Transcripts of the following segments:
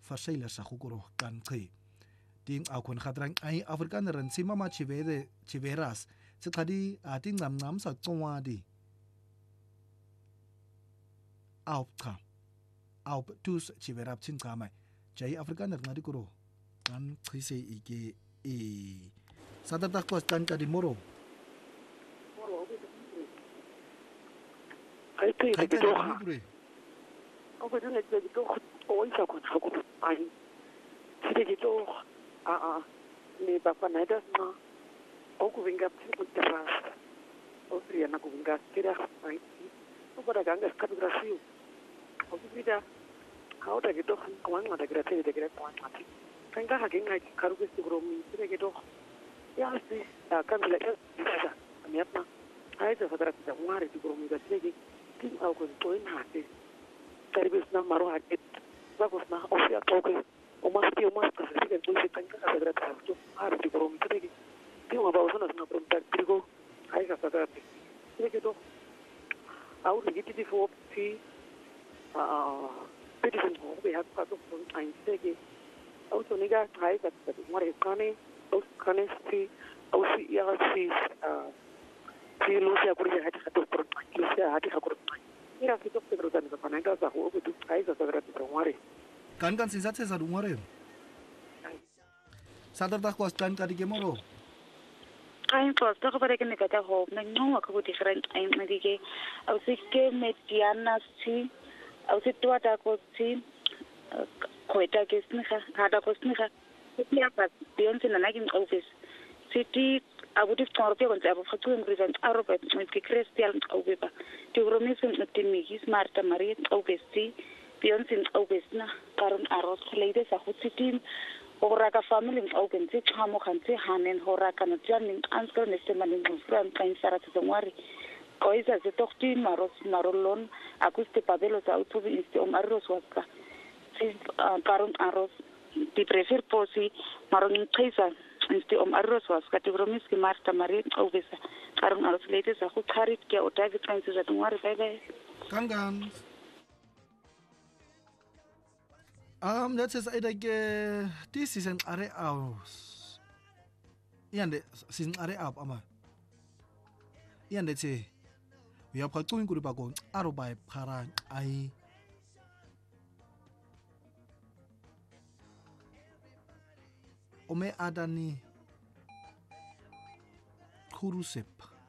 verscheiler sa gukuro kan qhi ting akhon khadrang ai afrikaneran simama chiveras siqadi ating ngam sa qwadi au qa au tus chiverap chin qamai jai afrikaner ngadi kuro kan qhise ike sadatak postan kadi moro ai te kai te kai to libre o ko tene te to o isa ko tsako ai te to a ne ba pa na das na o ku vinga ku terras o ria na ku vinga tira ai o ko da ganga ka grafio o ku vida ka o da ke to ko an da grate de grate ko an mati kanga ha gen ai karu ke siguro mi te ke to ya si kan la ya da amiatna ai da fadara ta muare siguro mi da tege tin au ko to in hate service na maro hate ba ko na o ya to ke o mas que se sigue entonces tanga ka fadara ta to ar siguro mi tege tin wa ba usana na pronta trigo ai ka fadara tege to au rigiti di fo ti petition ho be ha ka to ai tege au to niga ai ka ta muare kane au kane si au si ya si si Lucia kuria hati satu perut Lucia hati satu mira kita perlu dan kepanenga sa ho betu ai sa sagra ti ngare kan sinsatse sa dungare sadar tak kostan kadi gemoro ai posto ko pare ke ne kata ho na no ko different ai medike au sikke mediana si au situa ta ko si koita ke snika hada ko snika ya pas pion sina na kin office city abuti tsorpe kon tsa bofatu ngrizan aroba ke christian obeba ti romisin timi smarta marie obesti pion sin obesna karon aros leide sa hutsitin ora ka family open ti chamo khanti hanen hora kana jamin answer ne semanin fran kain sara tsongwari koisa se tokti marolon akuste pabelo sa autobi insti arros waska si karon aros ti prefer posi maron kaisa insti arros waska ti bromis ki marta marie obesa karon aros leide sa khutharit ke otavi kain sa tsongwari bye bye kangan that is this is an are house yande season are up ama yande che we have going kuri ba go aro by para ai ome adani kurusep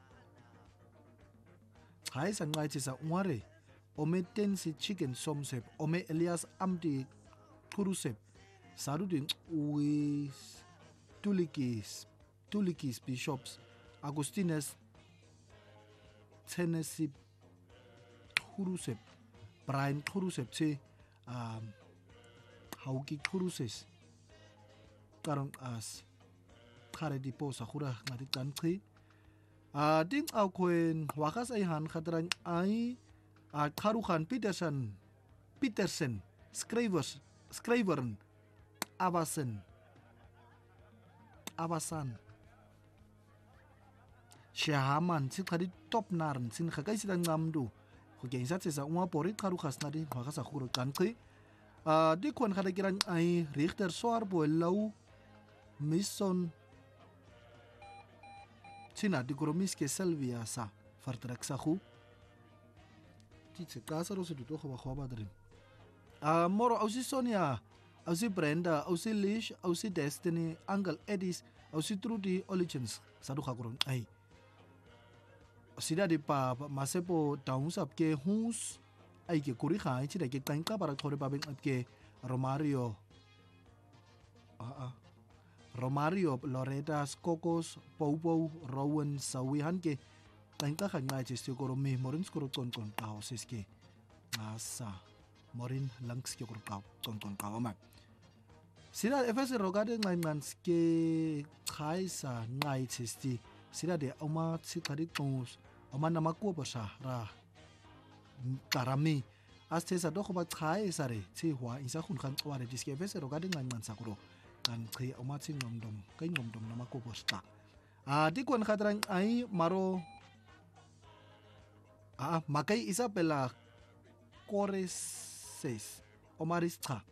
hai san ngai sa ngare ome tensi chicken somsep ome Elias amdi kurusep sarudin with tulikis bishops Agustinus Tennessee kurusep Brian kurusep che hauki kuruses karong as kare di po sa khura ngati tantri ding au koen wakas ai han khatran ai Kharuhan Petersen Scrivern Abasan Shahaman sin khadi top narn sin khakai sidan ngamdu khogen sa sa unga pori kharukhas na di wakasa khuru kanqi di kon khada kiran ai Richter soar bo law mission sina di gromis ke Selvia sa fartrak sa khu titse casa ro se tuto go ba drin moro ausi Sonia ausi Brenda ausi Lish ausi Destiny Uncle Edis ausi Trudy Origins sadu khagron ai sida di pa masepo taunsap ke hus ai ke kuri khai chi da ke tanka para thore pa beng ke Romario Loretta Scocos Popo Rowan Sawihan ke tanka khangai chi siguro mi morin skoro ton tao siske asa morin langs ke kurkau ton tao ma sira efese rogade ngan ske khaisa ngai chisti sira de oma chi thari tos oma namako basa ra karami aste sa do khoba khai sare chi hwa isa khun khan ware diske efese rogade ngan sakuro kan chi oma chi ngomdom namako bosta dikon khadrang ai maro makai Isabella Coreses Omaris Cha